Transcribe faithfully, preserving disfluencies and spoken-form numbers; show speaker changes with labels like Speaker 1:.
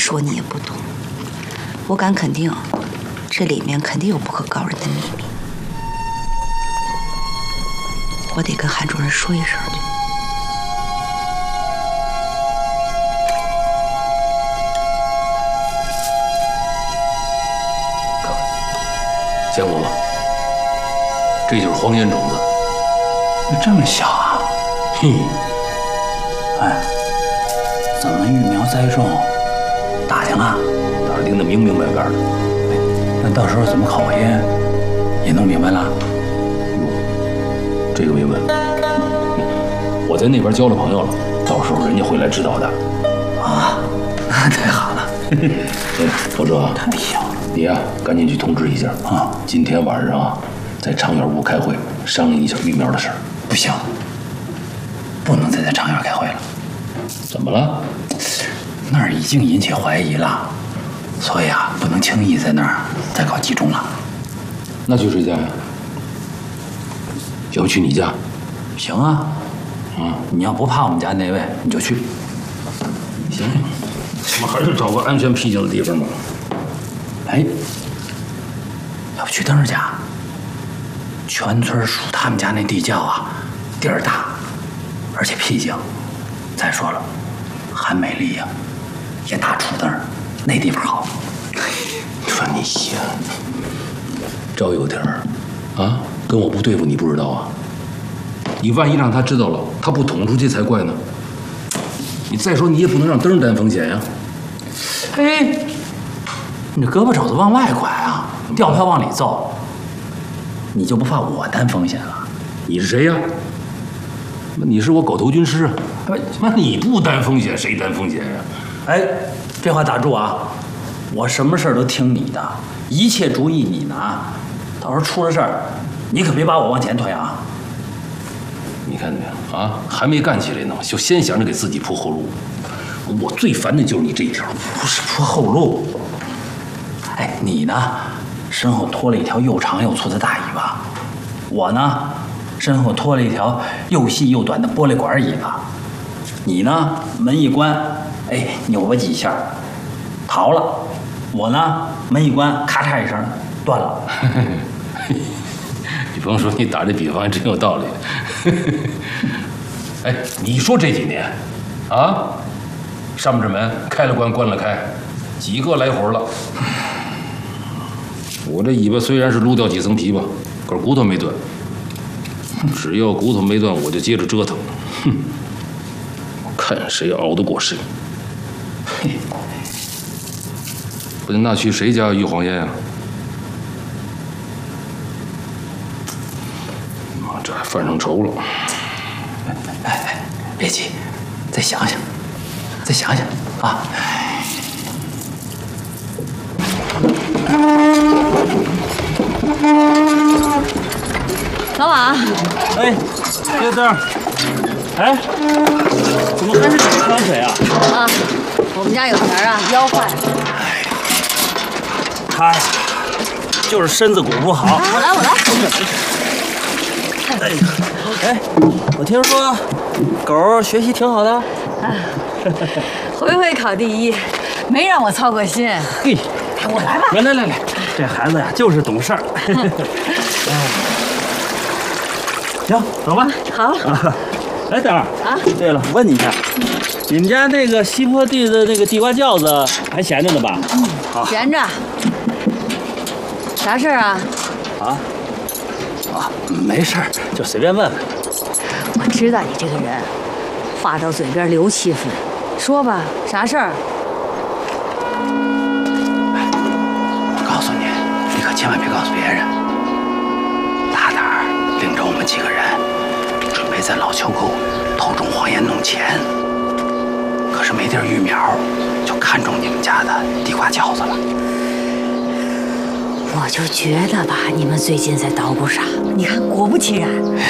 Speaker 1: 说你也不懂。我敢肯定，这里面肯定有不可告人的秘密。我得跟韩主任说一声去。
Speaker 2: 见过吗？这就是黄烟种子。
Speaker 3: 这么小啊？
Speaker 2: 嘿，
Speaker 3: 哎，怎么育苗栽种？打听了？
Speaker 2: 打听的明明白白的。
Speaker 3: 哎，那到时候怎么考研，也弄明白了？
Speaker 2: 这个没问。我在那边交了朋友了，到时候人家会来指导的。
Speaker 3: 啊，那太好了。
Speaker 2: 哎，否则
Speaker 3: 太小了。
Speaker 2: 你呀、啊，赶紧去通知一下啊！今天晚上啊，在长院屋开会，商量一下育苗的事儿。
Speaker 3: 不行，不能再在长院开会了。
Speaker 2: 怎么了？
Speaker 3: 那儿已经引起怀疑了，所以啊，不能轻易在那儿再搞集中了。
Speaker 2: 那去谁家呀？要不去你家？
Speaker 3: 行啊，嗯，你要不怕我们家那位，你就去。
Speaker 2: 行，我们还是找个安全僻静的地方吧。
Speaker 3: 哎，要不去灯儿家？全村数他们家那地窖啊，地儿大，而且僻静。再说了，韩美丽呀、啊，也大出灯儿，那地方好。
Speaker 2: 说你闲，赵有天儿，啊，跟我不对付你不知道啊？你万一让他知道了，他不捅出去才怪呢。你再说你也不能让灯担风险呀。
Speaker 3: 哎，你这胳膊肘子往外拐啊，吊票往里揍，你就不怕我担风险了？
Speaker 2: 你是谁呀？你是我狗头军师啊！妈，你不担风险，谁担风险呀？
Speaker 3: 哎，这话打住啊！我什么事儿都听你的，一切主意你拿。到时候出了事儿，你可别把我往前推啊！
Speaker 2: 你看见没有啊？还没干起来呢，就先想着给自己铺后路。我最烦的就是你这一条，
Speaker 3: 不是铺后路。哎，你呢，身后拖了一条又长又粗的大尾巴；我呢，身后拖了一条又细又短的玻璃管尾巴。你呢，门一关，哎，扭吧几下，逃了；我呢，门一关，咔嚓一声，断了。
Speaker 2: 你甭说，你打这比方还真有道理。哎，你说这几年，啊，上面这门开了关，关了开，几个来活了。我这尾巴虽然是撸掉几层皮吧，可是骨头没断。只要骨头没断，我就接着折腾。哼，我看谁熬得过谁。嘿，不行，那去谁家育黄烟啊？妈，这还犯上愁了。
Speaker 3: 哎哎，别急，再想想，再想想啊！
Speaker 4: 老马，
Speaker 5: 哎，这灯，哎，怎么还是你挑水啊？
Speaker 4: 啊，我们家有田啊，腰坏了。
Speaker 5: 哎，他呀，就是身子骨不好。
Speaker 4: 我来，我来。
Speaker 5: 哎，哎，我听说狗学习挺好的。
Speaker 4: 啊，回回考第一，没让我操过心。
Speaker 5: 嘿，
Speaker 4: 我来吧。
Speaker 5: 来来来来，这孩子呀就是懂事儿。行，走吧。
Speaker 4: 好。
Speaker 5: 哎，等会儿
Speaker 4: 啊。
Speaker 5: 对了，问你一下，你们家那个西坡地的那个地瓜窖子还闲着呢吧？
Speaker 4: 嗯，
Speaker 5: 好。
Speaker 4: 闲着。啥事儿啊？
Speaker 5: 啊？啊，没事儿，就随便问问。
Speaker 4: 我知道你这个人，话到嘴边留气氛。说吧，啥事儿？
Speaker 3: 哎，我告诉你，你可千万别告诉别人。大胆儿领着我们几个人，准备在老丘沟偷种黄烟弄钱。可是没地儿育苗，就看中你们家的地瓜窖子了。
Speaker 4: 我就觉得吧，你们最近在捣鼓啥？你看，果不其然。